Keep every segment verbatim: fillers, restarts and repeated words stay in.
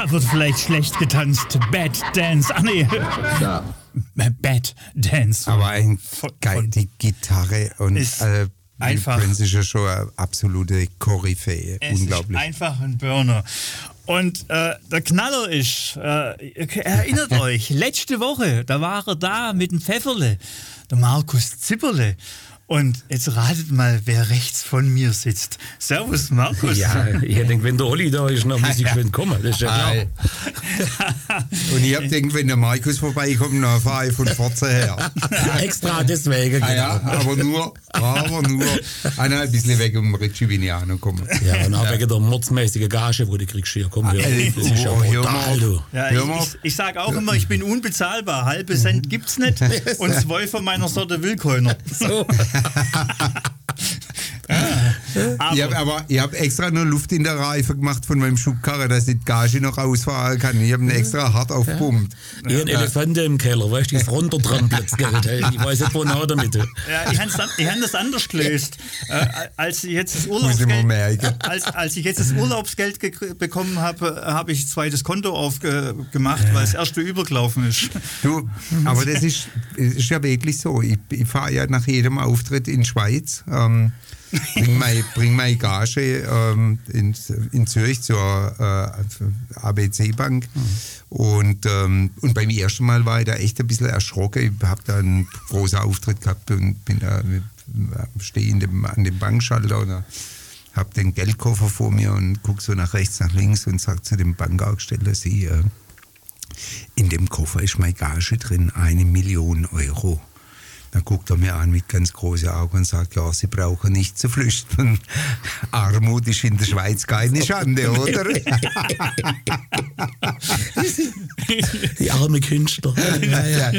wird vielleicht schlecht getanzt. Bad Dance. Ach nee. Ja. Bad Dance. Aber ein Von- geil, von- die Gitarre und Ist äh, einfach- Prince ist ja schon eine absolute Koryphäe. Es Unglaublich. ist einfach ein Burner. Und äh, der Knaller ist, äh, erinnert euch, letzte Woche, da war er da mit dem Pfefferle, der Markus Zipperle. Und jetzt ratet mal, wer rechts von mir sitzt. Servus, Markus. Ja, ich denke, wenn der Olli da ist, dann muss ich schon kommen. Das ist ja klar. Und ich hab gedacht, wenn der Markus vorbeikommt, dann fahre ich von Forza her. Extra deswegen. Ah ja, genau. aber nur, aber nur einer ein bisschen weg um Richie Viniano kommen. Ja, und auch wegen der mordsmäßigen Gage, wo du kriegst hier. Komm, hör, Ey, das ist ja oh, hör brutal, mal. du. Ja, Hör ich, mal. ich, ich sage auch immer, ich bin unbezahlbar. Halbe Cent gibt's nicht und zwei von meiner Sorte will keiner. So. Aber, Ich habe aber ich hab extra nur Luft in der Reife gemacht von meinem Schubkarre, dass ich die Gage noch rausfahren kann. Ich habe ihn extra hart aufgepumpt. Ich habe Elefanten im Keller, weißt du, die ist runtertrampelt, das Geld. Hey. Ich weiß nicht, wo nach damit. ja, ich habe hab das anders gelöst. Äh, als ich jetzt das Muss ich mal Urlaubsgeld, merken. als, als ich jetzt das Urlaubsgeld ge- bekommen habe, habe ich ein zweites Konto aufgemacht, weil das erste übergelaufen ist. Du, aber das ist, ist ja wirklich so. Ich, ich fahre ja nach jedem Auftritt in die Schweiz, ähm, bring meine bring mein Gage ähm, in, in Zürich zur äh, A B C-Bank. Mhm. Und, ähm, und beim ersten Mal war ich da echt ein bisschen erschrocken. Ich habe da einen großen Auftritt gehabt und bin da stehe in dem, an dem Bankschalter und habe den Geldkoffer vor mir und gucke so nach rechts, nach links und sage zu dem Bankaufsteller, Sie, äh, in dem Koffer ist meine Gage drin, eine Million Euro. Dann guckt er mir an mit ganz großen Augen und sagt, ja, Sie brauchen nicht zu flüchten. Armut ist in der Schweiz keine Schande, oder? Die arme Künstler. Ja, ja.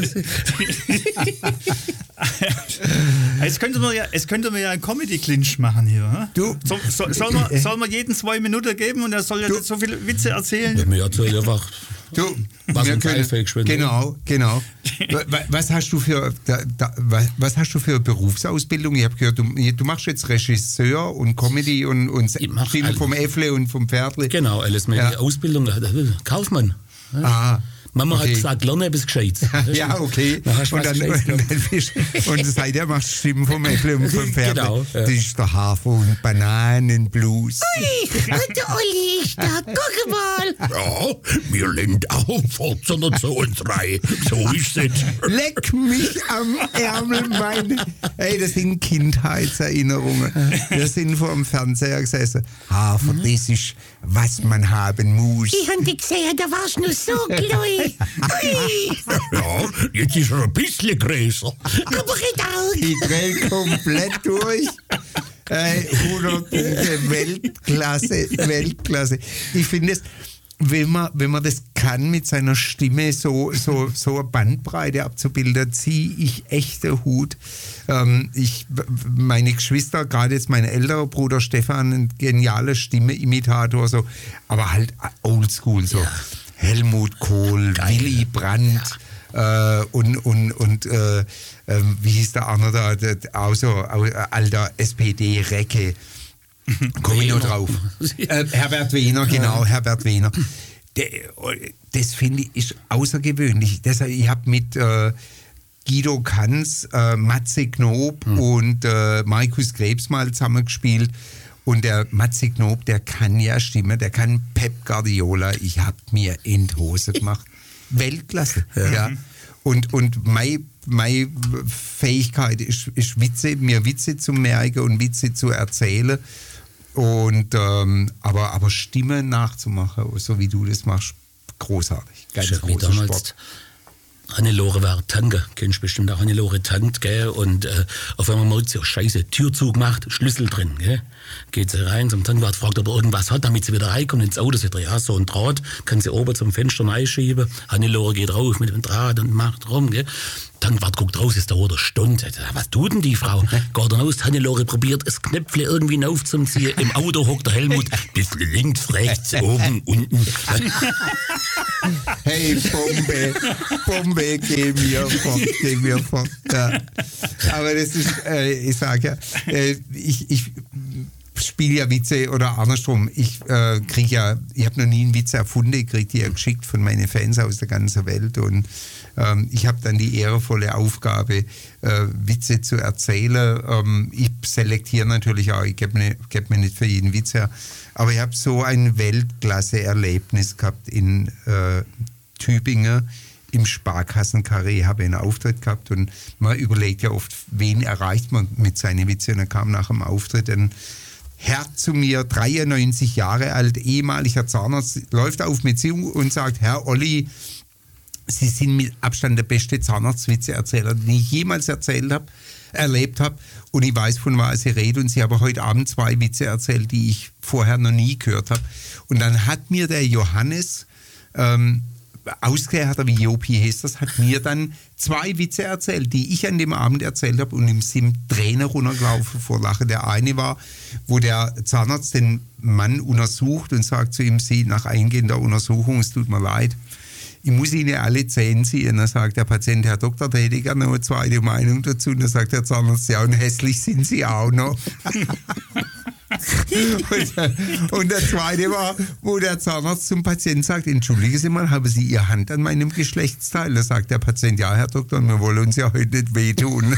Jetzt könnte man ja, jetzt könnte man ja einen Comedy-Clinch machen hier. Hä? Du, So, so, soll, man, soll man jeden zwei Minuten geben und er soll jetzt so viele Witze erzählen? Ja, mir erzählt einfach, du, was wir uns können- einfällt, geschwind. Genau, genau. Wa- wa- Was hast du für, da, da, wa- was hast du für eine Berufsausbildung? Ich habe gehört, du, du machst jetzt Regisseur und Comedy und, und Ich mach Stimme alles. vom Äffle und vom Pferdle. Genau, alles mit Ja. der Ausbildung. Kaufmann. Ah, Mama okay. hat gesagt, lerne etwas Gescheites. Ja, okay. Dann hast du Und was dann, Gescheites und, gelernt. dann bist, und seitdem machst du Stimmen vom Äffle und vom Pferdle. Genau, ja. Das ist der Hafer- und Bananenblues. Und der Olli ist da, guck mal. Ja, mir lehnt auch Fortuna zu uns rein. So ist es. Leck mich am Ärmel, meine. Ey, das sind Kindheitserinnerungen. Wir sind vor dem Fernseher gesessen. Hafer, das ist, was man haben muss. Ich hab dich gesehen, da warst du nur so klein. Ui, Ja, jetzt ist er ein bisschen größer. aber ich auch. Ich dreh komplett durch. Äh, hundert Punkte, Weltklasse, Weltklasse. Ich finde es, wenn man, wenn man das kann, mit seiner Stimme so, so, so eine Bandbreite abzubilden, ziehe ich echt den Hut. Ähm, ich, meine Geschwister, gerade jetzt mein älterer Bruder Stefan, ein genialer Stimme-Imitator, so, aber halt oldschool, so. Helmut Kohl, Willy Brandt. Äh, und und, und äh, äh, wie hieß der andere da, der, auch so äh, alter S P D-Recke. Komme ich noch drauf. Äh, Herbert Wehner, genau, Herbert Wehner. Der, das finde ich ist außergewöhnlich. Deshalb, ich habe mit äh, Guido Kanz, äh, Matze Knob hm. und äh, Markus Krebs mal zusammengespielt. Und der Matze Knob, der kann ja Stimme, der kann Pep Guardiola. Ich habe mir in die Hose gemacht. Weltklasse. Ja. Ja. Und, und meine, meine Fähigkeit ist, ist Witze, mir Witze zu merken und Witze zu erzählen. Und, ähm, aber, aber Stimme nachzumachen, so wie du das machst, großartig. Ganz Ich hab mich großer damals Sport. Hannelore war Tanke, kennst du bestimmt auch Hannelore Tant, gell? Und äh, auf einmal merkt sie, oh, scheiße, Tür zugemacht, Schlüssel drin, gell? Geht sie rein zum Tankwart, fragt, ob er irgendwas hat, damit sie wieder reinkommt ins Auto. Sie sagt, ja, so ein Draht, kann sie oben zum Fenster reinschieben. Hannelore geht rauf mit dem Draht und macht rum, gell? Tankwart guckt raus, es dauert eine Stunde. Was tut denn die Frau? Geht dann aus, Hannelore probiert, das Knöpfle irgendwie aufzuziehen. Im Auto hockt der Helmut, bisschen links, rechts, oben, unten. Hey, Bombe, Bombe, geh mir fort, geh mir fort. Ja. Aber das ist, äh, ich sage ja, äh, ich, ich spiele ja Witze oder andersrum. Ich äh, kriege ja, ich habe noch nie einen Witz erfunden, ich kriege die ja geschickt von meinen Fans aus der ganzen Welt und ähm, ich habe dann die ehrenvolle Aufgabe, äh, Witze zu erzählen. Ähm, ich selektiere natürlich auch, ich gebe mir, geb mir nicht für jeden Witz her, aber ich habe so ein Weltklasse-Erlebnis gehabt in äh, Tübingen. Im Sparkassenkarree habe ich einen Auftritt gehabt und man überlegt ja oft, wen erreicht man mit seinen Witzen. Und dann kam nach dem Auftritt ein Herr zu mir, dreiundneunzig Jahre alt, ehemaliger Zahnarzt, läuft auf mich zu und sagt, Herr Olli, Sie sind mit Abstand der beste Zahnarztwitzeerzähler, den ich jemals erzählt habe, erlebt habe. Und ich weiß, von was Sie reden. Und Sie haben heute Abend zwei Witze erzählt, die ich vorher noch nie gehört habe. Und dann hat mir der Johannes, ähm, Ausgehärter wie Jopi heißt das, hat mir dann zwei Witze erzählt, die ich an dem Abend erzählt habe und ihm sind Tränen runtergelaufen vor Lachen. Der eine war, wo der Zahnarzt den Mann untersucht und sagt zu ihm, Sie, nach eingehender Untersuchung, es tut mir leid, ich muss Ihnen alle Zähne ziehen. Dann sagt der Patient, Herr Doktor, da hätte ich gerne noch eine zweite Meinung dazu. Und dann sagt der Zahnarzt, ja, und hässlich sind Sie auch noch. und, und der zweite war, wo der Zahnarzt zum Patienten sagt, entschuldigen Sie mal, haben Sie Ihre Hand an meinem Geschlechtsteil? Da sagt der Patient, ja, Herr Doktor, wir wollen uns ja heute nicht wehtun.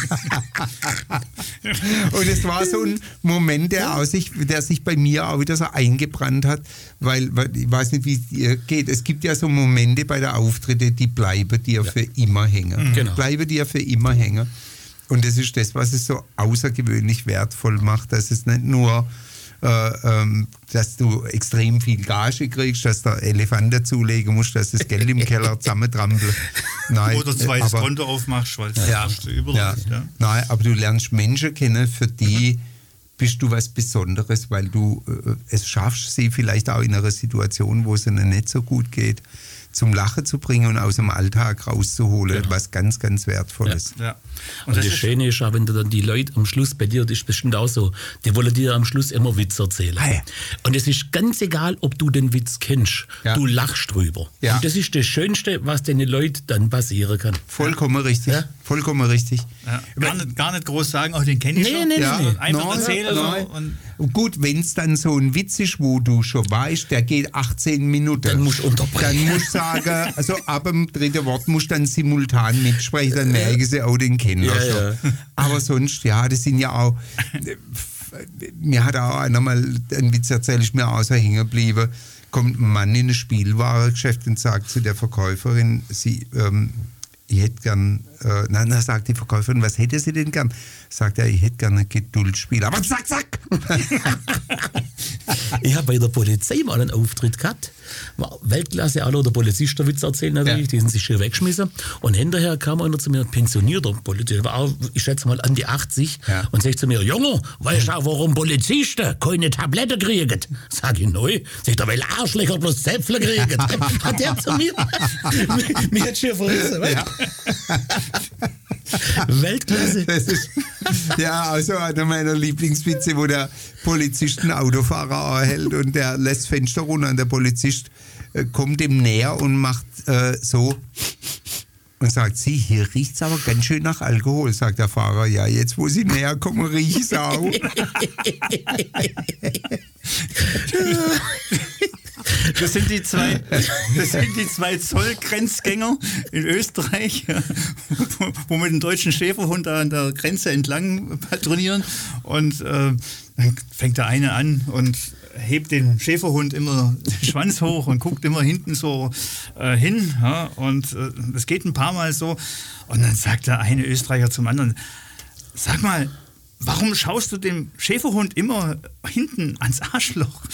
Und es war so ein Moment, der, aus sich, der sich bei mir auch wieder so eingebrannt hat, weil, weil ich weiß nicht, wie es dir geht. Es gibt ja so Momente bei der Auftritte, die bleiben dir ja. für immer hängen. Genau. Bleiben dir für immer hängen. Und das ist das, was es so außergewöhnlich wertvoll macht, dass es nicht nur, äh, ähm, dass du extrem viel Gage kriegst, dass der Elefant dazulegen musst, dass das Geld im Keller zusammentrampelt. Nein, oder zweites aber, Konto aufmachst, weil es ja, überall ja, ist. Ja. Nein, aber du lernst Menschen kennen, für die bist du was Besonderes, weil du äh, es schaffst, sie vielleicht auch in einer Situation, wo es ihnen nicht so gut geht, zum Lachen zu bringen und aus dem Alltag rauszuholen, ja. was ganz, ganz Wertvolles. Ja. Ja. Und, und das, das Schöne ist auch, wenn du dann die Leute am Schluss, bei dir, das ist bestimmt auch so, die wollen dir am Schluss immer Witz erzählen. Ah, ja. Und es ist ganz egal, ob du den Witz kennst, ja. du lachst drüber. Ja. Und das ist das Schönste, was den Leuten dann passieren kann. Vollkommen richtig. Ja. Vollkommen richtig. Ja. Gar, nicht, gar nicht groß sagen, oh, den kenne ich nee, schon. Nee, ja. nee. Einfach nein, erzählen. Nein. So und gut, wenn es dann so ein Witz ist, wo du schon weißt, der geht achtzehn Minuten. Dann musst du unterbrechen. Dann musst du sagen, also ab dem dritten Wort musst du dann simultan mitsprechen, dann merken sie auch den Kenner ja, schon. Ja. Aber sonst, ja, das sind ja auch, mir hat auch einer mal einen Witz erzählt, ist mir auch so hängen geblieben, kommt ein Mann in ein Spielwarengeschäft und sagt zu der Verkäuferin, sie, ähm, ich hätte gern, äh, nein, dann sagt die Verkäuferin, was hätte sie denn gern? Sagt er, ich hätte gern ein Geduldsspiel. Aber zack, zack! Ich habe bei der Polizei mal einen Auftritt gehabt. War Weltklasse, alle der Polizist der Witz erzählt natürlich, ja. die sind sich schön weggeschmissen. Und hinterher kam einer zu mir, pensionierter Polizist, war auch, ich schätze mal an die achtzig, ja. und sagt zu mir, Junge, weißt du auch, warum Polizisten keine Tablette kriegen? Sag ich, neu. Sagt er, weil Arschlöcher bloß Zäpfle kriegen. Hat der zu mir? Mir hat schon verrissen, ja. Weltklasse. Das ist, ja, also einer meiner Lieblingswitze, wo der Polizist einen Autofahrer anhält und der lässt Fenster runter und der Polizist äh, kommt ihm näher und macht äh, so und sagt, Sie, hier riecht es aber ganz schön nach Alkohol, sagt der Fahrer. Ja, jetzt wo Sie näher kommen, riecht es auch. Das sind die zwei, das sind die zwei Zollgrenzgänger in Österreich, wo, wo mit dem deutschen Schäferhund da an der Grenze entlang patrouillieren. Und äh, dann fängt der eine an und hebt den Schäferhund immer den Schwanz hoch und guckt immer hinten so äh, hin. Ja, und äh, das geht ein paar Mal so. Und dann sagt der eine Österreicher zum anderen, sag mal, warum schaust du dem Schäferhund immer hinten ans Arschloch?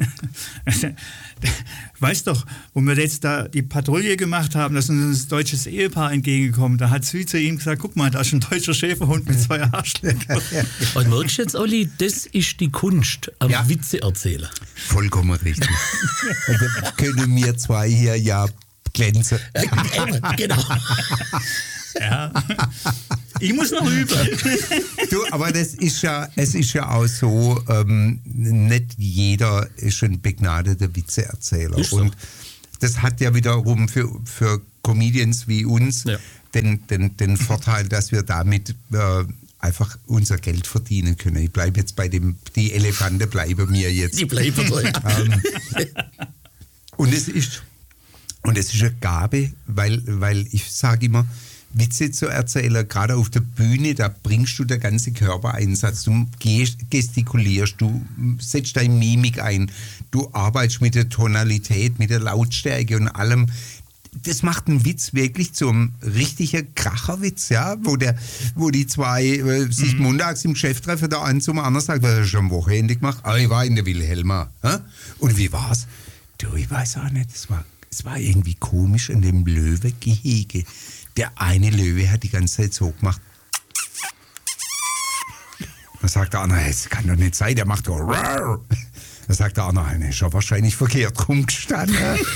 Weißt doch, wo wir jetzt da die Patrouille gemacht haben, da ist uns ein deutsches Ehepaar entgegengekommen. Da hat sie zu ihm gesagt, guck mal, da ist ein deutscher Schäferhund mit zwei Arschlöchern. Und merkst du jetzt, Olli, das ist die Kunst am ja. Witze erzählen. Vollkommen richtig. Da können wir zwei hier ja glänzen. Genau. Ja. Ich muss noch üben. Du, aber das ist ja, es ist ja auch so, ähm, nicht jeder ist ein begnadeter Witzeerzähler. So. Und das hat ja wiederum für, für Comedians wie uns ja. den, den, den Vorteil, dass wir damit äh, einfach unser Geld verdienen können. Ich bleibe jetzt bei dem, die Elefanten bleiben mir jetzt. Die bleiben drin. Ähm, und es ist und es ist eine Gabe, weil, weil ich sage immer, Witze zu erzählen, gerade auf der Bühne, da bringst du den ganzen Körpereinsatz, du gestikulierst, du setzt deine Mimik ein, du arbeitest mit der Tonalität, mit der Lautstärke und allem. Das macht einen Witz wirklich zum richtigen Kracherwitz, ja, wo, der, wo die zwei äh, sich mhm. montags im Geschäft treffen, der eine zum anderen sagt, was hast du schon am Wochenende gemacht? Ah, ich war in der Wilhelma. Hä? Und wie war's? Du, ich weiß auch nicht, es war, es war irgendwie komisch in dem Löwegehege. Der eine Löwe hat die ganze Zeit so gemacht. Da sagt der andere, das kann doch nicht sein, der macht doch Rar. Da sagt der andere, er ist ja wahrscheinlich verkehrt rumgestanden.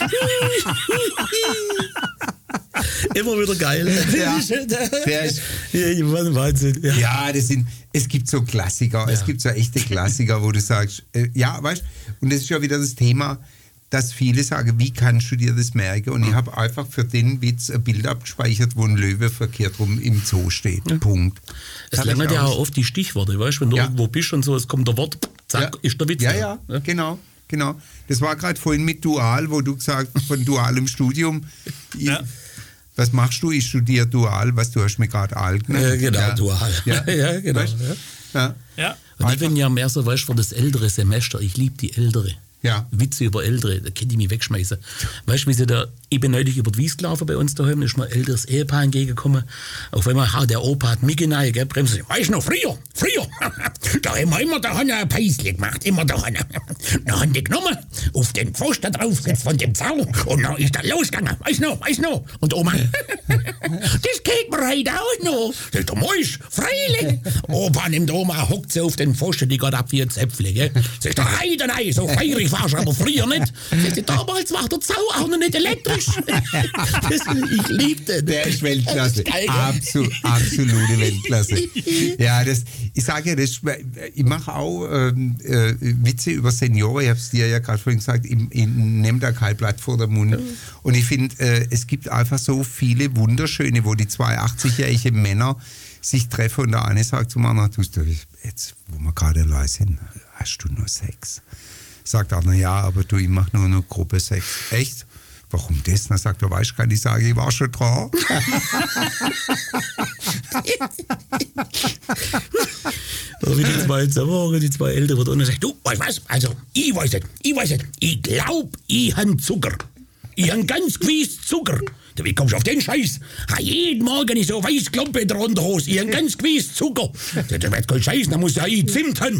Immer wieder geil. Ja, der ist, ja, Wahnsinn. Ja, ja das sind, es gibt so Klassiker, ja. es gibt so echte Klassiker, wo du sagst, äh, ja, weißt du, und das ist ja wieder das Thema, dass viele sagen, wie kannst du dir das merken? Und ich habe einfach für den Witz ein Bild abgespeichert, wo ein Löwe verkehrt rum im Zoo steht. Ja. Punkt. Es lernt ja auch oft die Stichworte, weißt du, wenn du ja. irgendwo bist und so, es kommt der Wort, zack, ja. ist der Witz. Ja, da. ja, ja, genau, genau. Das war gerade vorhin mit Dual, wo du gesagt hast, von dualem Studium. Ja. Was machst du? Ich studiere Dual, was du hast mir gerade alt genannt. Äh, genau, ja. Dual. Ja, ja genau. Weißt? Ja. Ja. Und ich bin ja mehr so, weißt du, für das ältere Semester, ich liebe die Ältere. Ja. Witze über Ältere, da könnte ich mich wegschmeißen. Weißt du, wie sie da, ich bin neulich über die Wies gelaufen bei uns daheim, da ist mir ein älteres Ehepaar entgegengekommen. Auf einmal, ha, der Opa hat mich rein, gell, bremsen. Weißt du noch, früher, früher, da haben wir immer da ein Päisle gemacht, immer da eine. Dann haben die genommen, auf den Pfosten draufgesetzt von dem Zaun und dann ist er losgegangen. Weißt du noch, weißt du noch? Und Oma, das geht mir heute auch noch. Sagt der Mäusch, freilich. Opa nimmt Oma, hockt sie auf den Pfosten, die geht ab wie ein Zäpfle, gell. Sagt der Heide, nein, so feirig warst du aber früher nicht. Sagt sie, damals war der Zaun auch noch nicht elektrisch. Das, ich liebte. Der ist Weltklasse. Absolut, absolute Weltklasse. Ja, das, ich sage ja, das, ich mache auch ähm, äh, Witze über Senioren. Ich habe es dir ja gerade vorhin gesagt, ich, ich nehme da kein Blatt vor den Mund. Und ich finde, äh, es gibt einfach so viele wunderschöne, wo die zwei achtzig-jährigen Männer sich treffen und der eine sagt zum anderen, tust du, jetzt, wo wir gerade allein sind, hast du nur Sex? Sagt einer, ja, aber du, ich mache nur noch Gruppe Sex. Echt? Warum das? Dann sagt er, weißt du, kann ich sagen, ich war schon dran. Wie die zwei zusammen, die zwei Ältere und dann sagt, du, weißt was, also, ich weiß nicht, ich weiß nicht, ich glaub, ich han Zucker. Ich han ganz gewiss Zucker. Wie kommst du auf den Scheiß? Ha, jeden Morgen ich so weiß Klumpe in der Unterhose. Ich han ganz gewiss Zucker. Der wird kein Scheiß, da muss ja ich Zimt haben.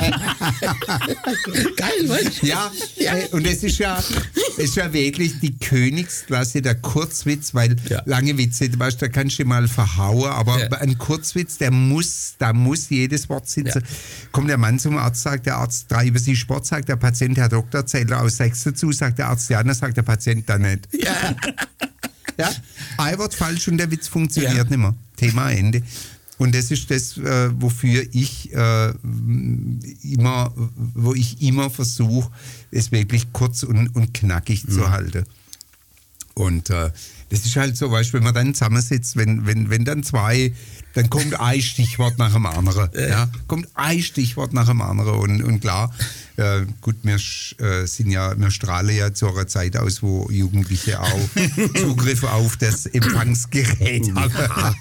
Geil, was? Ja, ja, und es ist ja, ist ja wirklich die Königsklasse der Kurzwitz, weil ja. lange Witze, weißt, da kannst du mal verhauen, aber ja. ein Kurzwitz, der muss, da muss jedes Wort sitzen. Ja. Kommt der Mann zum Arzt, sagt der Arzt, treibe Sie Sport, sagt der Patient, Herr Doktor, zählt er aus sechs dazu, sagt der Arzt, ja, dann sagt der Patient dann nicht. Ja. Ja, ein Wort falsch und der Witz funktioniert ja. nicht mehr. Thema Ende. Und das ist das, äh, wofür ich äh, immer, wo ich immer versuche, es wirklich kurz und, und knackig mhm. zu halten. Und äh, das ist halt so, weißt du, wenn man dann zusammensitzt, wenn, wenn, wenn dann zwei, dann kommt ein Stichwort nach dem anderen. Ja. Ja, kommt ein Stichwort nach dem anderen. Und, und klar, äh, gut, wir, äh, sind ja, wir strahlen ja zu einer Zeit aus, wo Jugendliche auch Zugriff auf das Empfangsgerät haben.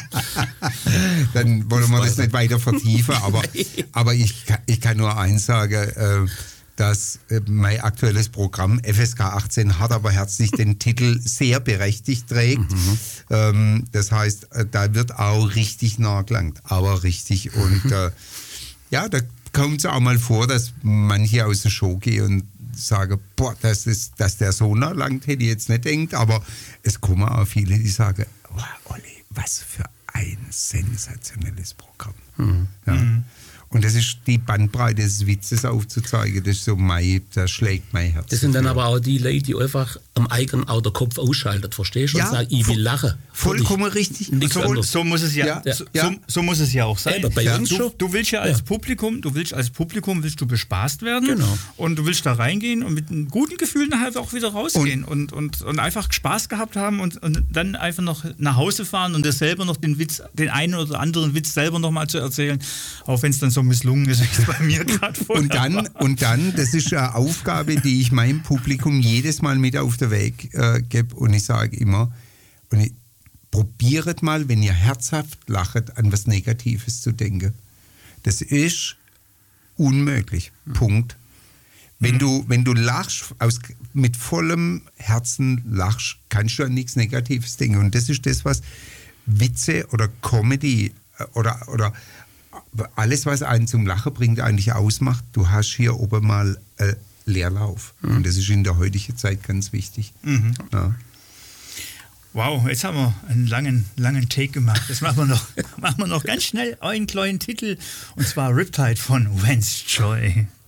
Dann wollen wir das nicht weiter vertiefen, aber, aber ich, ich kann nur eins sagen, äh, dass äh, mein aktuelles Programm F S K achtzehn hart aber herzlich den Titel sehr berechtigt trägt. Mhm. Ähm, das heißt, äh, da wird auch richtig nachgelangt, aber richtig. Und äh, ja, da kommt es auch mal vor, dass manche aus der Show gehen und sagen, boah, das ist, dass der so nachlangt, hätte ich jetzt nicht gedacht, aber es kommen auch viele, die sagen, oh, Olli, was für ein sensationelles Programm. Mhm. Ja. Mhm. Und das ist die Bandbreite des Witzes aufzuzeigen, das ist so mein, das schlägt mein Herz. Das sind dann dafür. aber auch die Leute, die einfach am eigenen auch der Kopf ausschaltet, verstehst du? Ja, Und sagen, ich will lachen. Vollkommen richtig. Nichts So, anderes. so muss es ja, Ja, so, ja. So, so muss es ja auch sein. Eben, bei ja. uns du, schon. du willst ja als Ja. Publikum, du willst als Publikum willst du bespaßt werden Genau. und du willst da reingehen und mit einem guten Gefühl nachher auch wieder rausgehen und, und, und einfach Spaß gehabt haben und, und dann einfach noch nach Hause fahren und dir selber noch den Witz, den einen oder anderen Witz selber noch mal zu erzählen, auch wenn es dann so misslungen ist, wie es bei mir gerade vorher Und dann, war. und dann, das ist eine Aufgabe, die ich meinem Publikum jedes Mal mit auf den Weg äh, gebe. Und ich sage immer, und ich, probiert mal, wenn ihr herzhaft lachet, an was Negatives zu denken. Das ist unmöglich. Punkt. Wenn, du, wenn du lachst, aus, mit vollem Herzen lachst, kannst du an nichts Negatives denken. Und das ist das, was Witze oder Comedy äh, oder, oder alles, was einen zum Lachen bringt, eigentlich ausmacht. Du hast hier oben mal äh, Leerlauf. Mhm. Und das ist in der heutigen Zeit ganz wichtig. Mhm. Ja. Wow, jetzt haben wir einen langen, langen Take gemacht. Das machen wir noch, machen wir noch ganz schnell einen kleinen Titel, und zwar Riptide von Vance Joy.